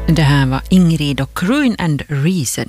Det här var Ingrid och Ruin and Reason.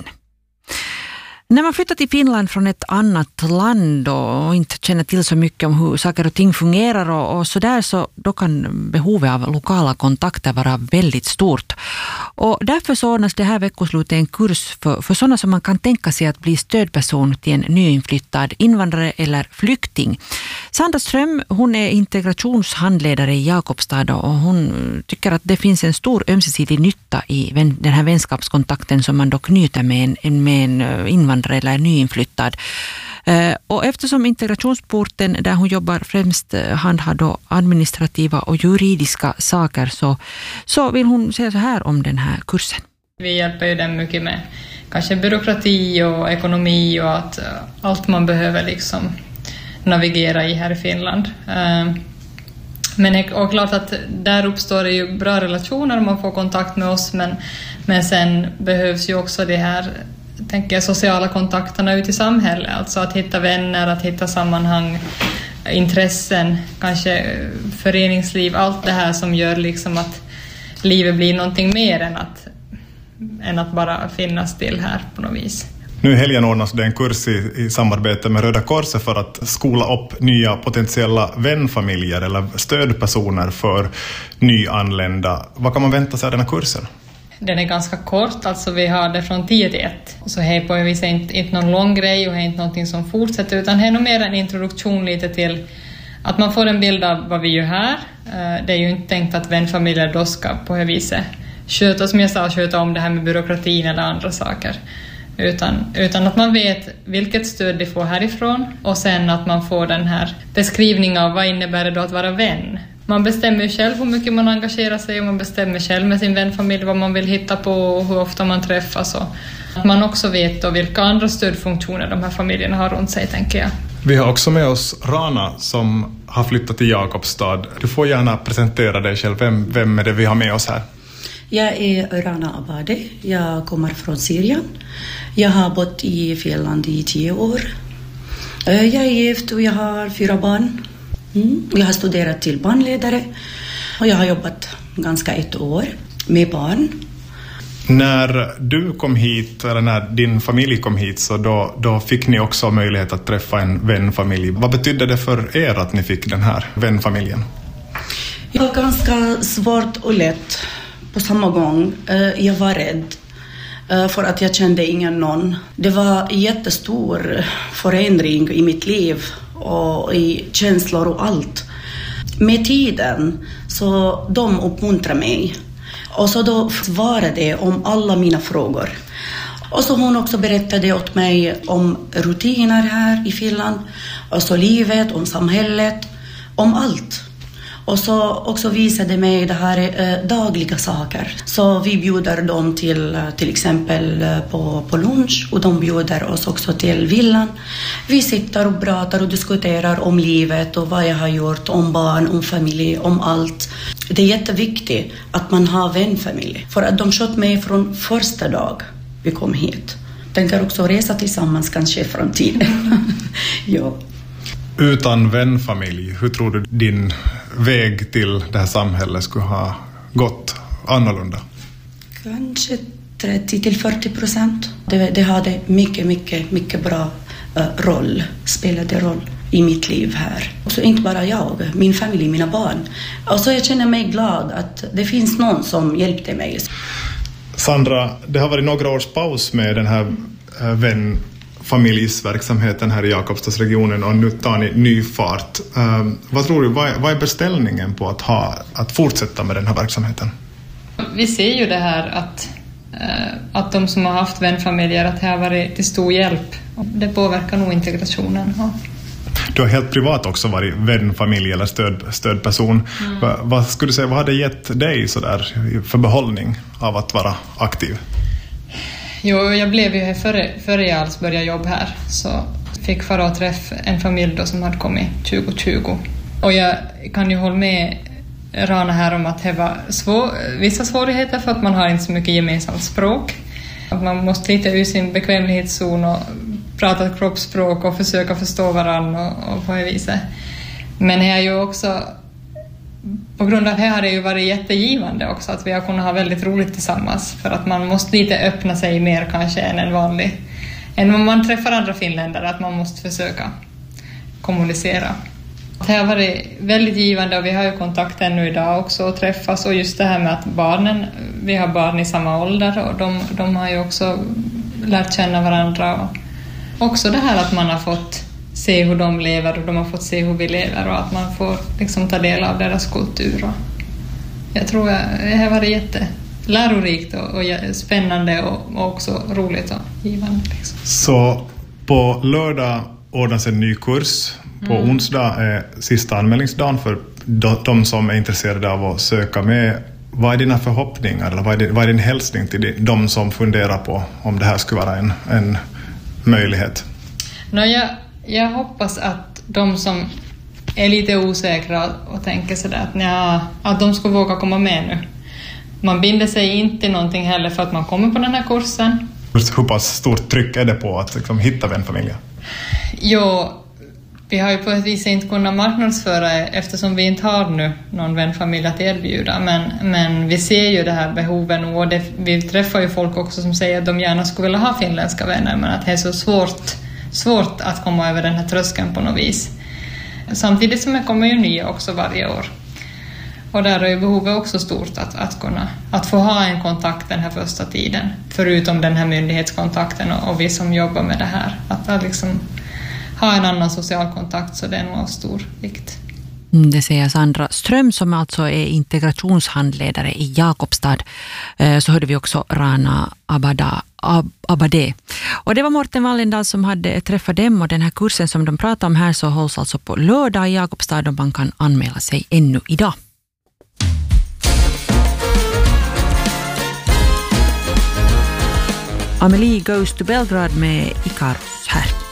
När man flyttar till Finland från ett annat land och inte känner till så mycket om hur saker och ting fungerar och så där, så då kan behovet av lokala kontakter vara väldigt stort. Och därför så ordnas det här veckoslutet en kurs för sådana som man kan tänka sig att bli stödperson till en nyinflyttad invandrare eller flykting. Sandra Ström, hon är integrationshandledare i Jakobstad och hon tycker att det finns en stor ömsesidig nytta i den här vänskapskontakten som man då knyter med en invandrare eller nyinflyttad. Och eftersom integrationsporten där hon jobbar främst handhar då administrativa och juridiska saker, så vill hon säga så här om den här kursen. Vi hjälper ju dem mycket med kanske byråkrati och ekonomi och att allt man behöver liksom navigera i här i Finland. Men och klart att där uppstår det ju bra relationer om man får kontakt med oss, men sen behövs ju också det här, tänker jag, sociala kontakterna ut i samhället, alltså att hitta vänner, att hitta sammanhang, intressen, kanske föreningsliv, allt det här som gör liksom att livet blir någonting mer än att bara finnas till här på något vis. Nu i helgen ordnas det en kurs i samarbete med Röda Korset för att skola upp nya potentiella vänfamiljer eller stödpersoner för nyanlända. Vad kan man vänta sig av den här kursen? Den är ganska kort, alltså vi har det från 10 till 1. Så det är på en vis inte någon lång grej och det är inte någonting som fortsätter, utan det är nog mer en introduktion lite till att man får en bild av vad vi gör här. Det är ju inte tänkt att vänfamiljer då ska på det viset sköta om det här med byråkratin eller andra saker. Utan att man vet vilket stöd de får härifrån, och sen att man får den här beskrivningen av vad innebär det då att vara vän. Man bestämmer ju själv hur mycket man engagerar sig och man bestämmer själv med sin vänfamilj vad man vill hitta på och hur ofta man träffas. Och att man också vet då vilka andra stödfunktioner de här familjerna har runt sig, tänker jag. Vi har också med oss Rana som har flyttat till Jakobstad. Du får gärna presentera dig själv. Vem är det vi har med oss här? Jag är Rana Abadi. Jag kommer från Syrien. Jag har bott i Finland i 10 år. Jag är gift och jag har 4 barn. Jag har studerat till barnledare och jag har jobbat ganska 1 år med barn. När du kom hit, eller när din familj kom hit, så då fick ni också möjlighet att träffa en vänfamilj. Vad betydde det för er att ni fick den här vänfamiljen? Det var ganska svårt och lätt på samma gång. Jag var rädd för att jag kände ingen någon. Det var en jättestor förändring i mitt liv och i känslor och allt. Med tiden så de uppmuntrade mig. Och så då svarade om alla mina frågor. Och så hon också berättade åt mig om rutiner här i Finland. Och så livet, om samhället, om allt. Och så också visade mig det här dagliga saker. Så vi bjuder dem till exempel på lunch, och de bjuder oss också till villan. Vi sitter och pratar och diskuterar om livet och vad jag har gjort, om barn, om familj, om allt. Det är jätteviktigt att man har vänfamilj. För att de sköt mig från första dag vi kom hit. Tänker också resa tillsammans kanske i framtiden. Ja. Utan vänfamilj, hur tror du din väg till det här samhället skulle ha gått annorlunda? Kanske 30-40%. Det hade mycket bra spelade roll i mitt liv här. Så inte bara jag, min familj, mina barn. Och så jag känner mig glad att det finns någon som hjälpte mig. Sandra, det har varit några års paus med den här vänfamiljsverksamheten här i Jakobstadsregionen, och nu tar ni ny fart. Vad tror du, vad är beställningen på att fortsätta med den här verksamheten? Vi ser ju det här att de som har haft vänfamiljer, att det har varit till stor hjälp. Det påverkar nog integrationen. Ja. Du har helt privat också varit vänfamilj eller stödperson. Vad skulle du säga, vad hade gett dig så där för behållning av att vara aktiv? Jo, jag blev ju här före jag alls började jobba här. Så fick fara och träffa en familj då som hade kommit 2020. Och jag kan ju hålla med Rana här om att det var vissa svårigheter för att man har inte så mycket gemensamt språk. Att man måste lite ur sin bekvämlighetszon och prata kroppsspråk och försöka förstå varandra och på det viset. Men det är ju också på grund av det har det ju varit jättegivande också att vi har kunnat ha väldigt roligt tillsammans, för att man måste lite öppna sig mer kanske än om man träffar andra finländare, att man måste försöka kommunicera. Det har varit väldigt givande och vi har ju kontakt ännu idag också och träffas, och just det här med att vi har barn i samma ålder och de har ju också lärt känna varandra, och också det här att man har fått se hur de lever och de har fått se hur vi lever och att man får liksom ta del av deras kultur. Jag tror det har varit jättelärorikt och spännande och också roligt och givande. Liksom. Så på lördag ordnas en ny kurs. På onsdag är sista anmälningsdagen för de som är intresserade av att söka med. Vad är dina förhoppningar eller vad är din hälsning till de som funderar på om det här skulle vara en möjlighet? Jag hoppas att de som är lite osäkra och tänker sådär att de ska våga komma med nu. Man binder sig inte någonting heller för att man kommer på den här kursen. Hur pass stort tryck är det på att liksom hitta vänfamiljer? Jo, vi har ju på ett vis inte kunnat marknadsföra eftersom vi inte har nu någon vänfamilj att erbjuda. Men vi ser ju det här behoven och vi träffar ju folk också som säger att de gärna skulle vilja ha finländska vänner, men att det är så svårt att komma över den här tröskeln på något vis. Samtidigt som det kommer ju nya också varje år. Och där är ju behovet också stort att få ha en kontakt den här första tiden. Förutom den här myndighetskontakten och vi som jobbar med det här. Att liksom ha en annan social kontakt, så det är nog av stor vikt. Det säger Sandra Ström som alltså är integrationshandledare i Jakobstad. Så hörde vi också Rana Abade. Och det var Morten Wallendal som hade träffat dem, och den här kursen som de pratar om här så hålls alltså på lördag i Jakobstad och man kan anmäla sig ännu idag. Amelie Goes to Belgrade med Icarus här.